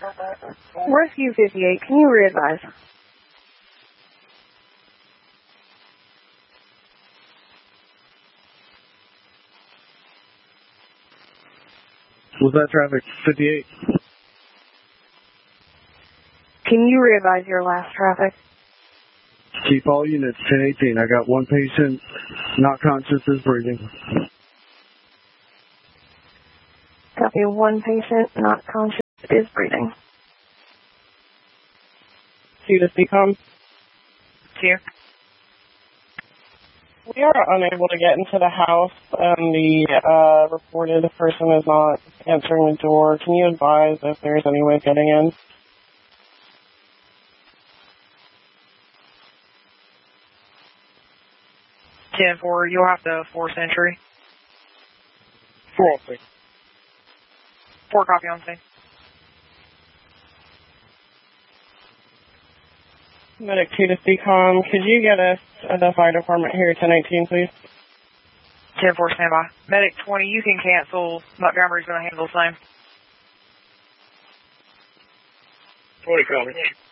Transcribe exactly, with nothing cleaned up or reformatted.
Rescue fifty-eight, can you re-advise? Was that traffic fifty-eight? Can you re-advise your last traffic? Keep all units, ten eighteen. I got one patient not conscious, is breathing. Copy, one patient not conscious is breathing. Q to C COM. Q. We are unable to get into the house, and the uh, reported person is not answering the door. Can you advise if there's any way of getting in? ten four, you'll have to force entry. four oh six. four copy on scene. Medic two to C COM, could you get us uh, the fire department here, ten eighteen, please? ten four, standby. Medic twenty, you can cancel. Montgomery's going to handle the same. twenty, copy.